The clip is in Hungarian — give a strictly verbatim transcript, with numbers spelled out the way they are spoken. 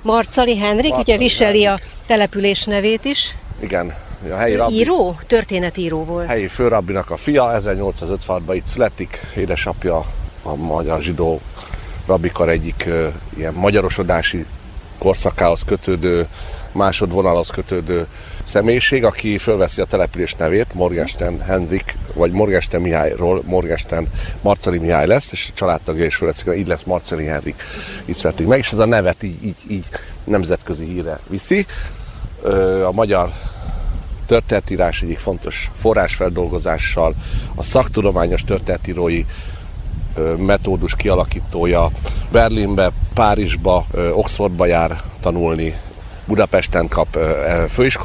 Marcali Henrik, Marcali ugye viseli Henrik. a település nevét is. Igen, a helyi rabbi, Író? Történetíró volt. helyi főrabbinak a fia, ezernyolcszázötvenhatban itt születik, édesapja a magyar zsidó rabbikar egyik uh, ilyen magyarosodási korszakához kötődő, másodvonalhoz kötődő személyiség, aki fölveszi a település nevét, Morgenstern Henrik, vagy Morgenstern Mihályról Morgenstern Marcali Mihály lesz, és a családtagja is fölveszik, így lesz Marcali Henrik. Így születik meg, és ez a nevet így, így, így nemzetközi hírre viszi. A magyar történetírás egyik fontos forrásfeldolgozással, a szaktudományos történetírói metódus kialakítója, Berlinbe, Párizsba, Oxfordba jár tanulni, Budapesten kap főiskolát.